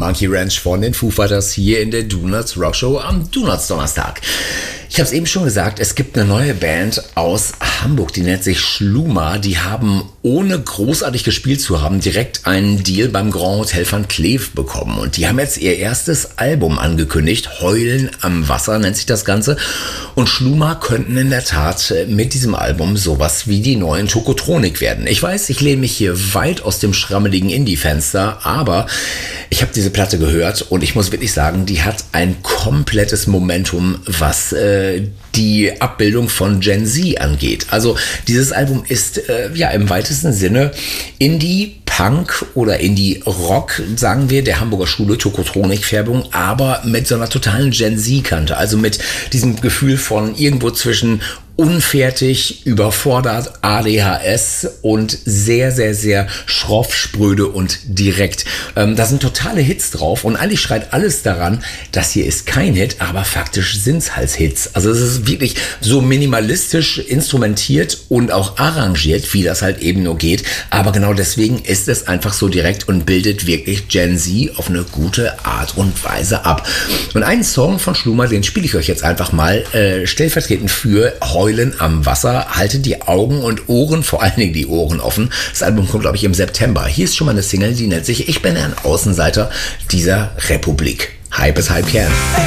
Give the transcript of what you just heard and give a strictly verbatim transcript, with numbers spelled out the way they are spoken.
Monkey Ranch von den Foo Fighters hier in der Donuts Rock Show am Donuts Donnerstag. Ich habe es eben schon gesagt, es gibt eine neue Band aus Hamburg, die nennt sich Schluma. Die haben, ohne großartig gespielt zu haben, direkt einen Deal beim Grand Hotel van Cleef bekommen. Und die haben jetzt ihr erstes Album angekündigt, Heulen am Wasser nennt sich das Ganze. Und Schluma könnten in der Tat mit diesem Album sowas wie die neuen Tokotronik werden. Ich weiß, ich lehne mich hier weit aus dem schrammeligen Indie-Fenster, aber ich habe diese Platte gehört und ich muss wirklich sagen, die hat ein komplettes Momentum, was äh, die Abbildung von Gen Z angeht. Also dieses Album ist äh, ja im weitesten Sinne Indie, Punk oder Indie-Rock, sagen wir, der Hamburger Schule, Tokotronik-Färbung, aber mit so einer totalen Gen Z-Kante, also mit diesem Gefühl von irgendwo zwischen unfertig, überfordert, A D H S und sehr, sehr, sehr schroff, spröde und direkt. Ähm, da sind totale Hits drauf und eigentlich schreit alles daran, das hier ist kein Hit, aber faktisch sind es halt Hits. Also es ist wirklich so minimalistisch instrumentiert und auch arrangiert, wie das halt eben nur geht. Aber genau deswegen ist es einfach so direkt und bildet wirklich Gen Z auf eine gute Art und Weise ab. Und einen Song von Schluma, den spiele ich euch jetzt einfach mal äh, stellvertretend für Heulen am Wasser. Haltet die Augen und Ohren, vor allen Dingen die Ohren offen. Das Album kommt, glaube ich, im September. Hier ist schon mal eine Single, die nennt sich Ich bin ein Außenseiter dieser Republik. Hype ist Hype, yeah.